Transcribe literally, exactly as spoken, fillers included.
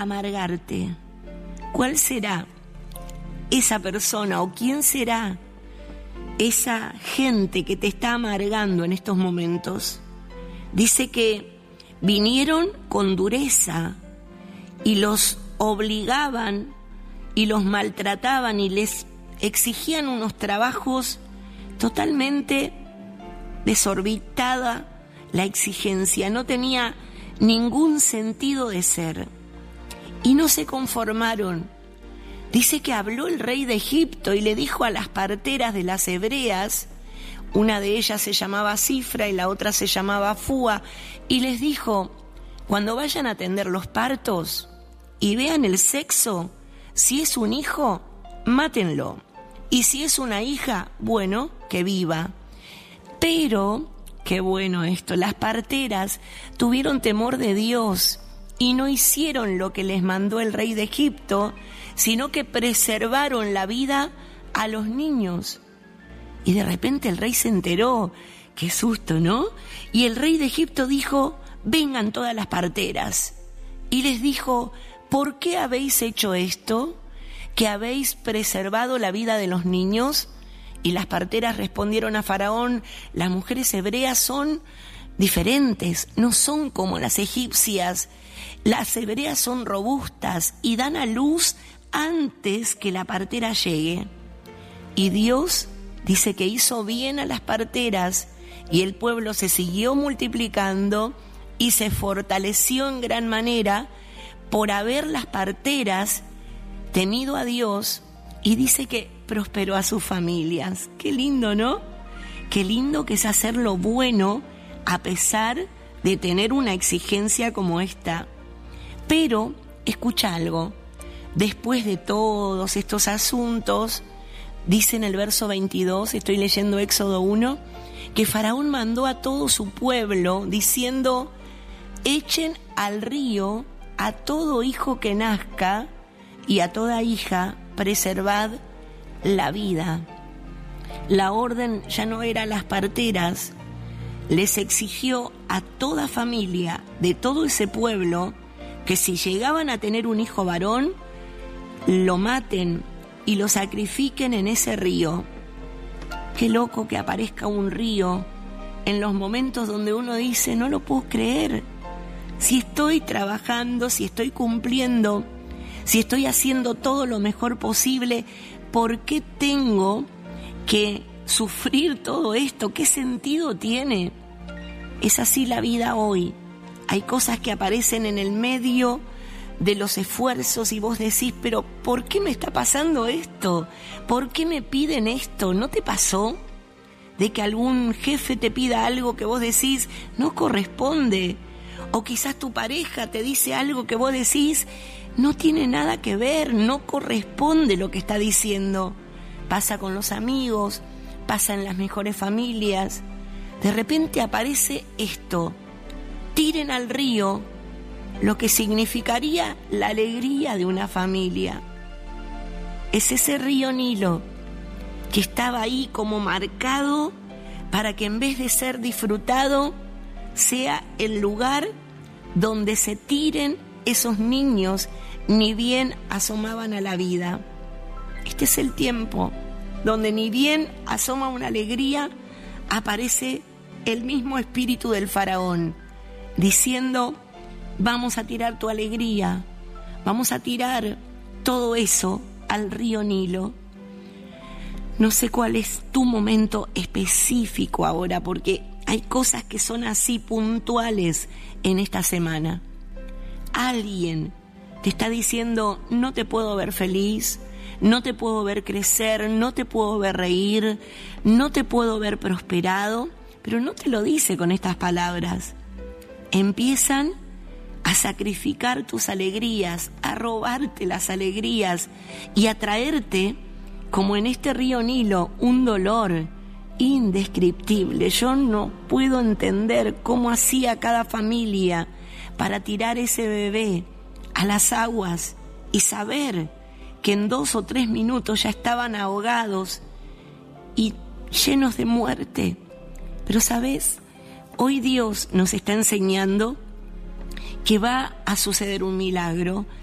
amargarte? ¿Cuál será esa persona o quién será esa gente que te está amargando en estos momentos? Dice que vinieron con dureza y los obligaban y los maltrataban y les exigían unos trabajos totalmente desorbitada la exigencia, no tenía ningún sentido de ser. Y no se conformaron. Dice que habló el rey de Egipto y le dijo a las parteras de las hebreas, una de ellas se llamaba Cifra y la otra se llamaba Fúa, y les dijo: cuando vayan a atender los partos y vean el sexo, si es un hijo, mátenlo, y si es una hija, bueno, que viva. Pero, qué bueno esto, las parteras tuvieron temor de Dios y no hicieron lo que les mandó el rey de Egipto, sino que preservaron la vida a los niños. Y de repente el rey se enteró, qué susto, ¿no? Y el rey de Egipto dijo: vengan todas las parteras. Y les dijo: ¿por qué habéis hecho esto? ¿Que habéis preservado la vida de los niños? Y las parteras respondieron a Faraón: las mujeres hebreas son diferentes, no son como las egipcias. Las hebreas son robustas y dan a luz antes que la partera llegue. Y Dios dice que hizo bien a las parteras, y el pueblo se siguió multiplicando y se fortaleció en gran manera por haber las parteras temido a Dios, y dice que prosperó a sus familias. Qué lindo, ¿no? Qué lindo que es hacer lo bueno a pesar de tener una exigencia como esta. Pero, escucha algo, después de todos estos asuntos, dice en el verso veintidós, estoy leyendo Éxodo uno, que Faraón mandó a todo su pueblo diciendo: echen al río a todo hijo que nazca y a toda hija preservad la vida. La orden ya no era a las parteras, les exigió a toda familia de todo ese pueblo que si llegaban a tener un hijo varón, lo maten y lo sacrifiquen en ese río. Qué loco que aparezca un río en los momentos donde uno dice: no lo puedo creer. Si estoy trabajando, si estoy cumpliendo, si estoy haciendo todo lo mejor posible, ¿por qué tengo que sufrir todo esto? ¿Qué sentido tiene? Es así la vida hoy. Hay cosas que aparecen en el medio de los esfuerzos y vos decís: pero ¿por qué me está pasando esto? ¿Por qué me piden esto? ¿No te pasó de que algún jefe te pida algo que vos decís no corresponde? O quizás tu pareja te dice algo que vos decís no tiene nada que ver, no corresponde lo que está diciendo. Pasa con los amigos, pasa en las mejores familias. De repente aparece esto: tiren al río lo que significaría la alegría de una familia. Es ese río Nilo que estaba ahí como marcado para que en vez de ser disfrutado sea el lugar donde se tiren esos niños, ni bien asomaban a la vida. Este es el tiempo donde ni bien asoma una alegría, aparece el mismo espíritu del faraón diciendo: vamos a tirar tu alegría, vamos a tirar todo eso al río Nilo. No sé cuál es tu momento específico ahora, porque hay cosas que son así puntuales en esta semana. Alguien te está diciendo: no te puedo ver feliz, no te puedo ver crecer, no te puedo ver reír, no te puedo ver prosperado, pero no te lo dice con estas palabras. Empiezan a sacrificar tus alegrías, a robarte las alegrías y a traerte, como en este río Nilo, un dolor indescriptible. Yo no puedo entender cómo hacía cada familia para tirar ese bebé a las aguas y saber que en dos o tres minutos ya estaban ahogados y llenos de muerte. Pero ¿sabes? Hoy Dios nos está enseñando que va a suceder un milagro